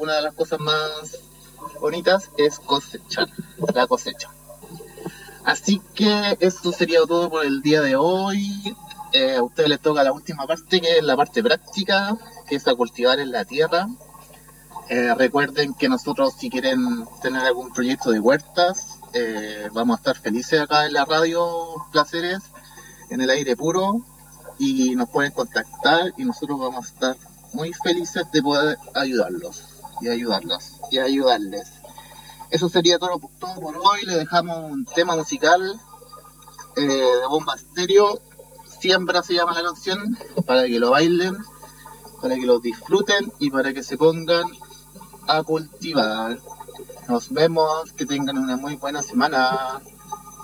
una de las cosas más bonitas es cosechar, la cosecha. Así que eso sería todo por el día de hoy. A ustedes les toca la última parte, que es la parte práctica, que es a cultivar en la tierra. Recuerden que nosotros, si quieren tener algún proyecto de huertas, vamos a estar felices acá en la radio Placeres, en el aire puro, y nos pueden contactar y nosotros vamos a estar muy felices de poder ayudarlos y ayudarlas y ayudarles. Eso sería todo por hoy. Le dejamos un tema musical de Bomba Estéreo. Siembra se llama la canción, para que lo bailen, para que lo disfruten y para que se pongan a cultivar. Nos vemos, que tengan una muy buena semana.